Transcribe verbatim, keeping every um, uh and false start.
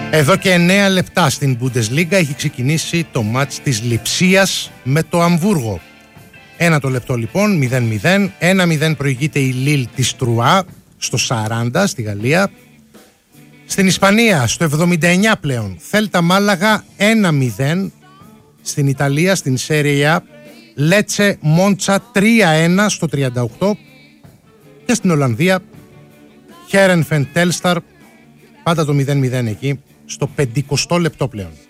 Εδώ και εννέα λεπτά στην Bundesliga έχει ξεκινήσει το μάτς της Λειψίας με το Αμβούργο. Ένα το λεπτό λοιπόν, μηδέν μηδέν. ένα μηδέν προηγείται η Λίλ της Τρουά στο σαράντα στη Γαλλία. Στην Ισπανία στο εβδομήντα εννιά πλέον Θέλτα Μάλαγα ένα μηδέν. Στην Ιταλία στην Serie A Λέτσε Μόντσα τρία ένα στο τριάντα οκτώ. Και στην Ολλανδία Χέρενφεν Τέλσταρ, πάντα το μηδέν μηδέν εκεί, στο πενηκοστό λεπτό πλέον.